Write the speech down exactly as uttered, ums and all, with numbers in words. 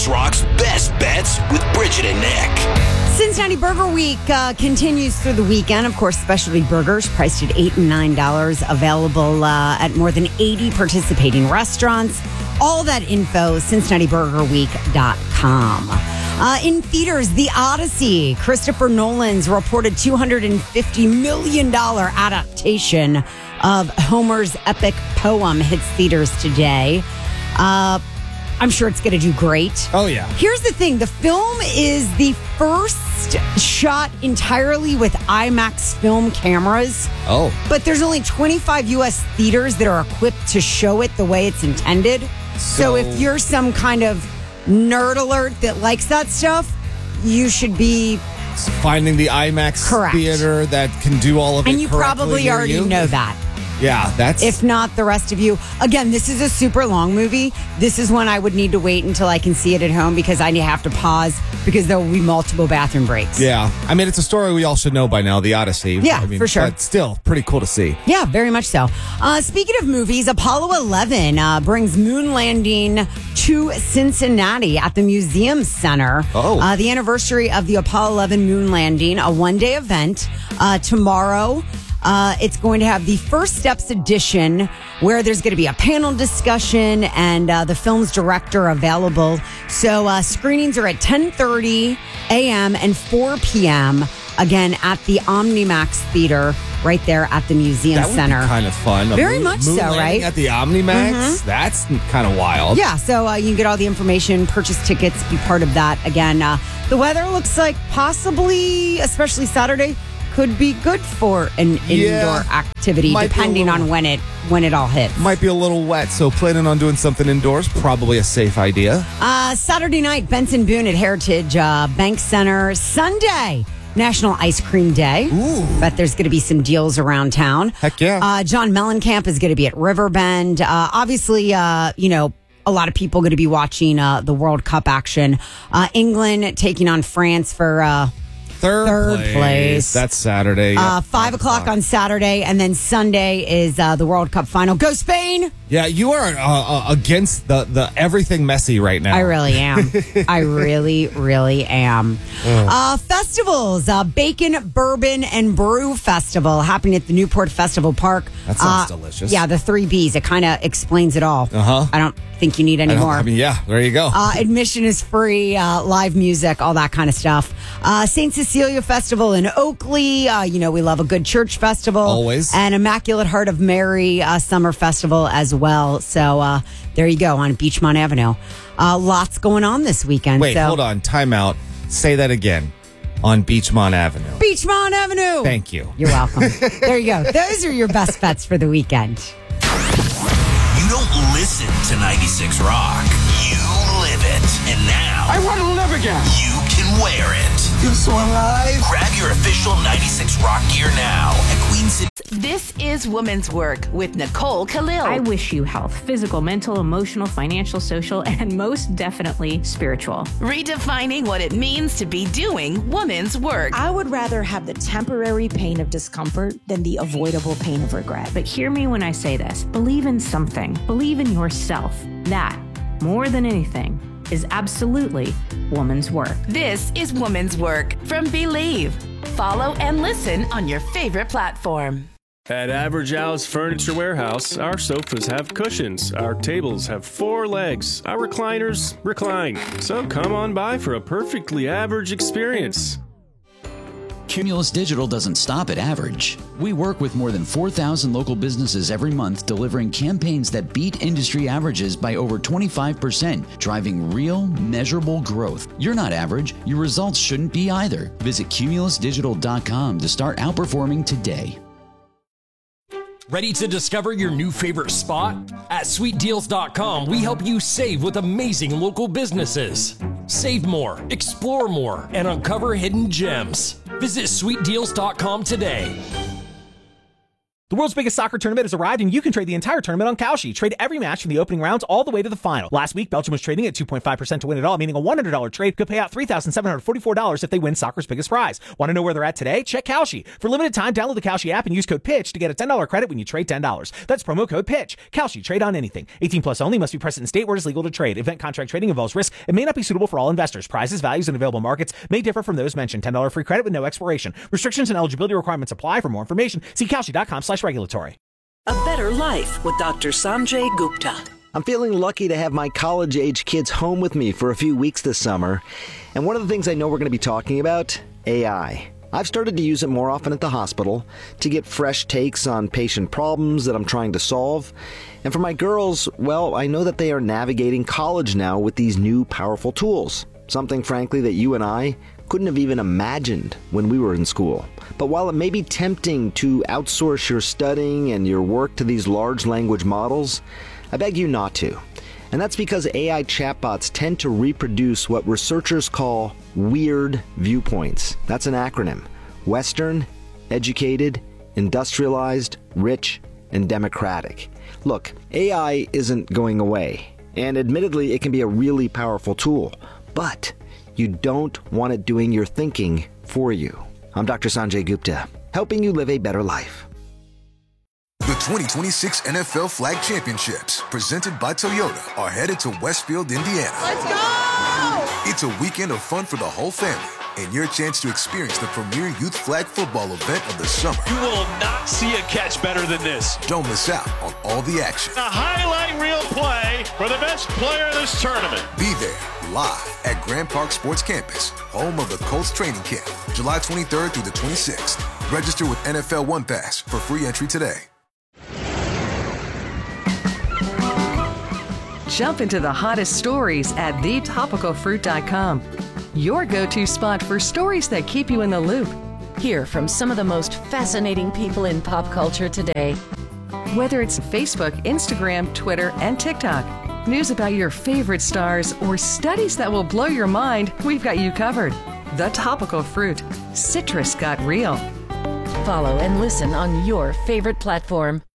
ninety-six Rock's Best Bets with Bridget and Nick. Cincinnati Burger Week uh, continues through the weekend. Of course, specialty burgers priced at eight and nine dollars, available uh, at more than eighty participating restaurants. All that info, Cincinnati Burger Week dot com. Uh, in theaters, The Odyssey, Christopher Nolan's reported two hundred fifty million dollars adaptation of Homer's epic poem, hits theaters today. Uh, I'm sure it's going to do great. Oh, yeah. Here's the thing. The film is the first shot entirely with IMAX film cameras. Oh. But there's only twenty-five U S theaters that are equipped to show it the way it's intended. So, So if you're some kind of nerd alert that likes that stuff, you should be... finding the IMAX Correct. theater that can do all of it And you correctly probably near already you. know that. Yeah, that's... If not, the rest of you. Again, this is a super long movie. This is one I would need to wait until I can see it at home because I have to pause because there will be multiple bathroom breaks. Yeah. I mean, it's a story we all should know by now, The Odyssey. Yeah, I mean, for sure. But still, pretty cool to see. Yeah, very much so. Uh, speaking of movies, Apollo eleven uh, brings moon landing to Cincinnati at the Museum Center. Oh. Uh, the anniversary of the Apollo eleven moon landing, a one-day event uh, tomorrow. Uh, it's going to have the First Steps edition where there's going to be a panel discussion and uh, the film's director available. So uh, screenings are at ten thirty a.m. and four p.m. again at the OmniMax Theater right there at the Museum That would Center. be kind of fun. A Very moon- much moon so, landing right? At the OmniMax? Mhm. That's kind of wild. Yeah, so uh, you can get all the information, purchase tickets, be part of that. Again, uh, the weather looks like possibly, especially Saturday, could be good for an Yeah. indoor activity, Might be a depending little- on when it when it all hits. Might be a little wet, so planning on doing something indoors, probably a safe idea. Uh, Saturday night, Benson Boone at Heritage uh, Bank Center. Sunday, National Ice Cream Day. Ooh. Bet there's going to be some deals around town. Heck yeah. Uh, John Mellencamp is going to be at Riverbend. Uh, obviously, uh, you know, a lot of people going to be watching uh, the World Cup action. Uh, England taking on France for... Uh, Third, Third place. place. That's Saturday. Uh, Yep. five o'clock on Saturday, and then Sunday is uh, the World Cup final. Go Spain! Yeah, you are uh, uh, against the, the everything messy right now. I really am. I really, really am. Uh, festivals, uh, Bacon, Bourbon, and Brew Festival happening at the Newport Festival Park. That sounds Uh, delicious. Yeah, the three B's. It kind of explains it all. Uh-huh. I don't think you need any I don't- more. I mean, yeah, there you go. Uh, admission is free, uh, live music, all that kind of stuff. Uh, Saint Cecilia Festival in Oakley. Uh, you know, we love a good church festival. Always. And Immaculate Heart of Mary uh, Summer Festival as well. So uh, there you go on Beachmont Avenue. Uh, lots going on this weekend. Wait, so. hold on. Time out. Say that again. On Beachmont Avenue. Beachmont Avenue. Thank you. You're welcome. There you go. Those are your best bets for the weekend. You don't listen to ninety-six Rock. You live it. And now I want to live again. you can wear it. You're so alive. Grab your official ninety-six Rock gear now at Queen City. This is Woman's Work with Nicole Khalil. I wish you health, physical, mental, emotional, financial, social, and most definitely spiritual. Redefining what it means to be doing woman's work. I would rather have the temporary pain of discomfort than the avoidable pain of regret. But hear me when I say this. Believe in something. Believe in yourself. That, more than anything, is absolutely woman's work. This is Woman's Work from Believe. Follow and listen on your favorite platform. At Average Al's Furniture Warehouse, our sofas have cushions, our tables have four legs, our recliners recline. So come on by for a perfectly average experience. Cumulus Digital doesn't stop at average. We work with more than four thousand local businesses every month, delivering campaigns that beat industry averages by over twenty-five percent, driving real, measurable growth. You're not average. Your results shouldn't be either. Visit cumulus digital dot com to start outperforming today. Ready to discover your new favorite spot? At sweet deals dot com, we help you save with amazing local businesses. Save more, explore more, and uncover hidden gems. Visit sweet deals dot com today. The world's biggest soccer tournament has arrived, and you can trade the entire tournament on Kalshi. Trade every match from the opening rounds all the way to the final. Last week, Belgium was trading at two point five percent to win it all, meaning a one hundred dollars trade could pay out three thousand seven hundred forty-four dollars if they win soccer's biggest prize. Want to know where they're at today? Check Kalshi. For limited time, download the Kalshi app and use code PITCH to get a ten dollars credit when you trade ten dollars. That's promo code PITCH. Kalshi. Trade on anything. eighteen plus only. Must be present in state where it is legal to trade. Event contract trading involves risk. It may not be suitable for all investors. Prizes, values, and available markets may differ from those mentioned. ten dollars free credit with no expiration. Restrictions and eligibility requirements apply. For more information, see Kalshi.com slash regulatory. A better life with Doctor Sanjay Gupta. I'm feeling lucky to have my college-age kids home with me for a few weeks this summer. And one of the things I know we're going to be talking about, A I. I've started to use it more often at the hospital to get fresh takes on patient problems that I'm trying to solve. And for my girls, well, I know that they are navigating college now with these new powerful tools. Something, frankly, that you and I couldn't have even imagined when we were in school. But while it may be tempting to outsource your studying and your work to these large language models, I beg you not to. And that's because A I chatbots tend to reproduce what researchers call weird viewpoints. That's an acronym. Western, educated, industrialized, rich, and democratic. Look, A I isn't going away. And admittedly, it can be a really powerful tool. But you don't want it doing your thinking for you. I'm Doctor Sanjay Gupta, helping you live a better life. The twenty twenty-six N F L Flag Championships, presented by Toyota, are headed to Westfield, Indiana. Let's go! It's a weekend of fun for the whole family, and your chance to experience the premier youth flag football event of the summer. You will not see a catch better than this. Don't miss out on all the action. A highlight reel play for the best player of this tournament. Be there live at Grand Park Sports Campus, home of the Colts training camp, July twenty-third through the twenty-sixth. Register with N F L One Pass for free entry today. Jump into the hottest stories at the topical fruit dot com. Your go-to spot for stories that keep you in the loop. Hear from some of the most fascinating people in pop culture today. Whether it's Facebook, Instagram, Twitter, and TikTok, news about your favorite stars, or studies that will blow your mind, we've got you covered. The Topical Fruit. Citrus got real. Follow and listen on your favorite platform.